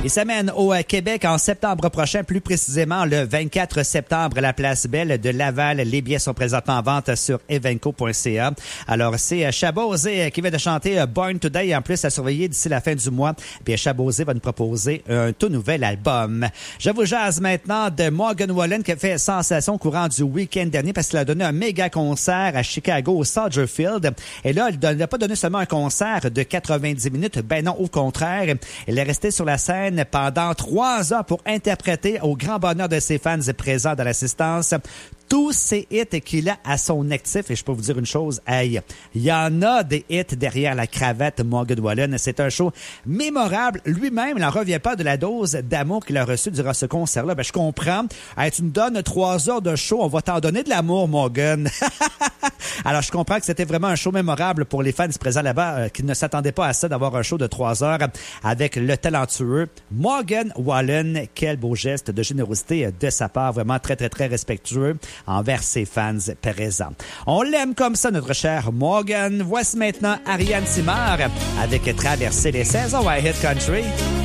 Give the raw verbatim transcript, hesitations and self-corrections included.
Il s'amène au Québec en septembre prochain, plus précisément le vingt-quatre septembre à la Place Belle de Laval. Les billets sont présentement en vente sur evenco point c a. Alors, c'est Chabosé qui vient de chanter Born Today, en plus à surveiller d'ici la fin du mois. Puis Chabosé va nous proposer un tout nouvel album. Je vous jase maintenant de Morgan Wallen qui a fait sensation au courant du week-end dernier parce qu'il a donné un méga concert à Chicago au Soldier Field. Et là, il n'a pas donné seulement un concert de quatre-vingt-dix minutes. Ben non, au contraire. Il est resté sur la scène pendant trois heures pour interpréter au grand bonheur de ses fans présents dans l'assistance tous ces hits qu'il a à son actif. Et je peux vous dire une chose, hey, il y en a des hits derrière la cravate Morgan Wallen. C'est un show mémorable. Lui-même, il n'en revient pas de la dose d'amour qu'il a reçue durant ce concert-là. Ben, je comprends. Hey, tu nous donnes trois heures de show, on va t'en donner de l'amour, Morgan. Alors, je comprends que c'était vraiment un show mémorable pour les fans présents là-bas euh, qui ne s'attendaient pas à ça, d'avoir un show de trois heures avec le talentueux Morgan Wallen. Quel beau geste de générosité de sa part. Vraiment très, très, très respectueux envers ses fans présents. On l'aime comme ça, notre cher Morgan. Voici maintenant Ariane Simard avec Traverser les saisons à Hit Country.